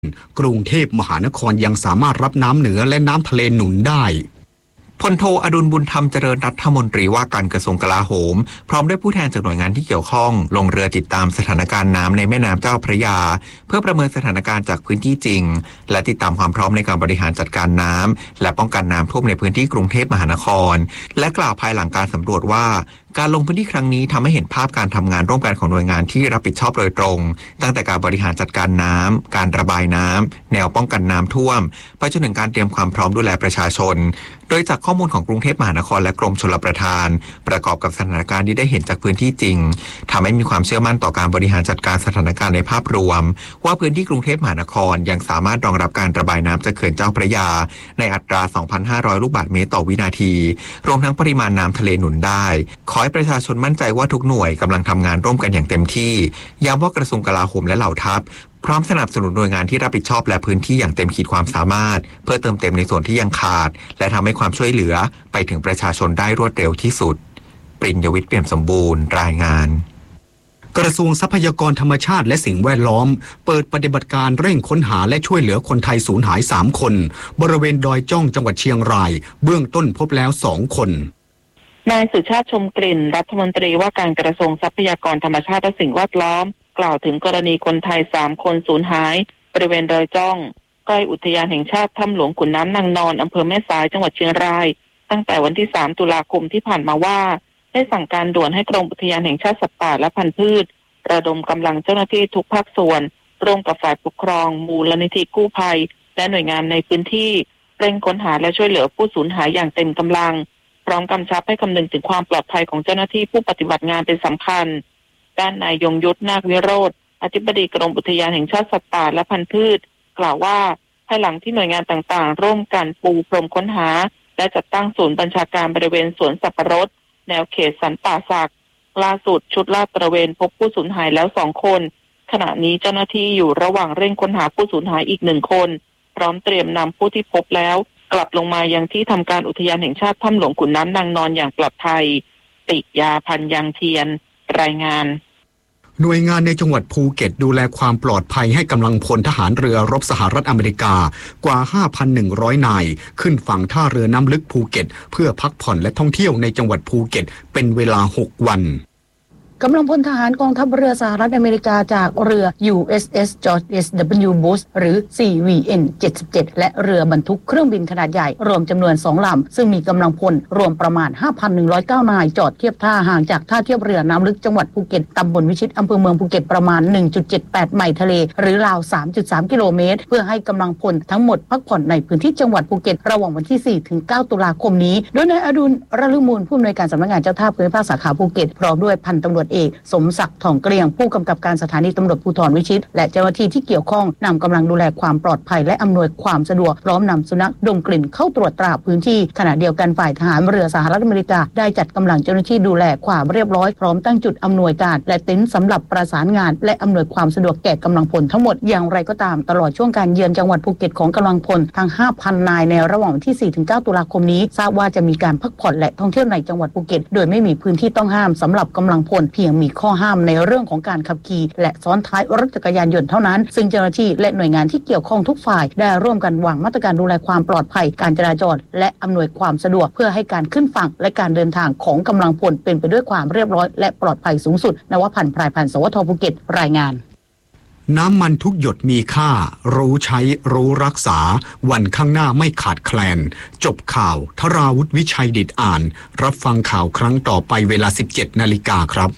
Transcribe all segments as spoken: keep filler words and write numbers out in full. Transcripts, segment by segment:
กรุงเทพมหานครยังสามารถรับน้ำเหนือและน้ำทะเลหนุนได้พลโทอดุลบุญธรรมเจริญรัฐมนตรีว่าการกระทรวงกลาโหมพร้อมด้วยผู้แทนจากหน่วยงานที่เกี่ยวข้องลงเรือติดตามสถานการณ์น้ำในแม่น้ำเจ้าพระยาเพื่อประเมินสถานการณ์จากพื้นที่จริงและติดตามความพร้อมในการบริหารจัดการน้ำและป้องกันน้ำท่วมในพื้นที่กรุงเทพมหานครและกล่าวภายหลังการสำรวจว่าการลงพื้นที่ครั้งนี้ทำให้เห็นภาพการทำงานร่วมกันของหน่วยงานที่รับผิดชอบโดยตรงตั้งแต่การบริหารจัดการน้ำการระบายน้ำแนวป้องกันน้ำท่วมไปจนถึงการเตรียมความพร้อมดูแลประชาชนโดยจากข้อมูลของกรุงเทพมหานครและกรมชลประทานประกอบกับสถานการณ์ที่ได้เห็นจากพื้นที่จริงทำให้มีความเชื่อมั่นต่อการบริหารจัดการสถานการณ์ในภาพรวมว่าพื้นที่กรุงเทพมหานครยังสามารถรองรับการระบายน้ำจากเขื่อนเจ้าพระยาในอัตรา สองพันห้าร้อย ลูกบาศก์เมตรต่อวินาทีรวมทั้งปริมาณน้ำทะเลหนุนได้ขอให้ประชาชนมั่นใจว่าทุกหน่วยกำลังทำงานร่วมกันอย่างเต็มที่ย้ำว่ากระทรวงกลาโหมและเหล่าทัพพร้อมสนับสนุนหน่วยงานที่รับผิดชอบและพื้นที่อย่างเต็มขีดความสามารถเพื่อเติมเต็มในส่วนที่ยังขาดและทำให้ความช่วยเหลือไปถึงประชาชนได้รวดเร็วที่สุดปริญญวิทย์เปี่ยมสมบูรณ์รายงานกระทรวงทรัพยากรธรรมชาติและสิ่งแวดล้อมเปิดปฏิบัติการเร่งค้นหาและช่วยเหลือคนไทยสูญหายสามคนบริเวณดอยจ้องจังหวัดเชียงรายเบื้องต้นพบแล้วสองคนนายสุชาติชมกลิ่นรัฐมนตรีว่าการกระทรวงทรัพยากรธรรมชาติและสิ่งแวดล้อมกล่าวถึงกรณีคนไทยสามคนสูญหายบริเวณดอยจ้องใกล้อุทยานแห่งชาติถ้ำหลวงขุนน้ำนางนอนอำเภอแม่สายจังหวัดเชียงรายตั้งแต่วันที่สามตุลาคมที่ผ่านมาว่าได้สั่งการด่วนให้กรมอุทยานแห่งชาติสัตว์ป่าและพันธุ์พืชระดมกำลังเจ้าหน้าที่ทุกภาคส่วนร่วมกับฝ่ายปกครองมูลนิธิกู้ภัยและหน่วยงานในพื้นที่เร่งค้นหาและช่วยเหลือผู้สูญหายอย่างเต็มกำลังพร้อมกำชับให้คำนึงถึงความปลอดภัยของเจ้าหน้าที่ผู้ปฏิบัติงานเป็นสำคัญด้านนายยงยุทธนาควิโรจน์อธิบดีกรมอุทยานแห่งชาติสัตว์ป่าและพันธุ์พืชกล่าวว่าภายหลังที่หน่วยงานต่างๆร่วมกันปูพรมค้นหาและจัดตั้งศูนย์บัญชาการบริเวณสวนสับปะรดแนวเขตสันป่าสักล่าสุดชุดลาดตระเวนพบผู้สูญหายแล้วสองคนขณะนี้เจ้าหน้าที่อยู่ระหว่างเร่งค้นหาผู้สูญหายอีกหนึ่งคนพร้อมเตรียมนำผู้ที่พบแล้วกลับลงมายังที่ทำการอุทยานแห่งชาติถ้ำหลวงขุนน้ำนางนอนอย่างปลอดภัยติยาพันยังเทียนรายงานหน่วยงานในจังหวัดภูเก็ตดูแลความปลอดภัยให้กำลังพลทหารเรือรบสหรัฐอเมริกากว่า ห้าพันหนึ่งร้อย นายขึ้นฝั่งท่าเรือน้ำลึกภูเก็ตเพื่อพักผ่อนและท่องเที่ยวในจังหวัดภูเก็ตเป็นเวลาหกวันกำลังพลทหารกองทัพเรือสหรัฐอเมริกาจากเรือ ยู เอส เอส George เอส ดับเบิลยู Bush หรือ ซี วี เอ็น เจ็ดสิบเจ็ด และเรือบรรทุกเครื่องบินขนาดใหญ่รวมจำนวนสองลำซึ่งมีกำลังพลรวมประมาณ ห้าพันหนึ่งร้อยเก้า นายจอดเทียบท่าห่างจากท่าเทียบเรือน้ำลึกจังหวัดภูเก็ตตำบลวิชิตอำเภอเมืองภูเก็ตประมาณ หนึ่งจุดเจ็ดแปด ไมล์ทะเลหรือราว สามจุดสาม กิโลเมตรเพื่อให้กำลังพลทั้งหมดพักผ่อนในพื้นที่จังหวัดภูเก็ตระหว่างวันที่ สี่ถึงเก้า ตุลาคมนี้โดยนายอดุลระลึกมูลผู้อำนวยการสำนักงานเจ้าท่าภูมิภาคสาขาภูเก็ตพร้อมด้วยพันตำรวจเอกสมศักดิ์ทองเกลียงผู้กำกับการสถานีตำรวจภูธรวิชิตและเจ้าหน้าที่ที่เกี่ยวข้องนำกำลังดูแลความปลอดภัยและอำนวยความสะดวกพร้อมนำสุนัขดมกลิ่นเข้าตรวจตราพื้นที่ขณะเดียวกันฝ่ายทหารเรือสหรัฐอเมริกาได้จัดกำลังเจ้าหน้าที่ดูแลความเรียบร้อยพร้อมตั้งจุดอำนวยการและเต็นท์สำหรับประสานงานและอำนวยความสะดวกแก่กำลังพลทั้งหมดอย่างไรก็ตามตลอดช่วงการเยือนจังหวัดภูเก็ตของกำลังพลทั้ง ห้าพัน นายในระหว่างวันที่ สี่ถึงเก้า ตุลาคมนี้ทราบว่าจะมีการพักผ่อนและท่องเที่ยวในจังหวัดภูเก็ตโดยไม่มีพื้นที่ต้องห้ามสำหรับกำลังพลเพียงมีข้อห้ามในเรื่องของการขับขี่และซ้อนท้ายรถจักรยานยนต์เท่านั้นซึ่งเจ้าหน้าที่และหน่วยงานที่เกี่ยวข้องทุกฝ่ายได้ร่วมกันวางมาตรการดูแลความปลอดภัยการจราจรและอำนวยความสะดวกเพื่อให้การขึ้นฝั่งและการเดินทางของกำลังพลเป็นไปด้วยความเรียบร้อยและปลอดภัยสูงสุดนวพันธ์พรายพันธ์สวทภูเก็ตรายงานน้ำมันทุกหยดมีค่ารู้ใช้รู้รักษาวันข้างหน้าไม่ขาดแคลนจบข่าวธราวุฒิวิชัยดิษฐ์อ่านรับฟังข่าวครั้งต่อไปเวลา สิบเจ็ด นาฬิกาครับ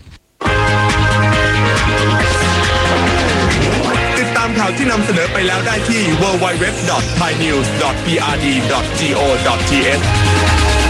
ข่าวที่นำเสนอไปแล้วได้ที่ ดับเบิลยู ดับเบิลยู ดับเบิลยู ดอท ไทยนิวส์ ดอท พี อาร์ ดี ดอท จี โอ ดอท ที เอช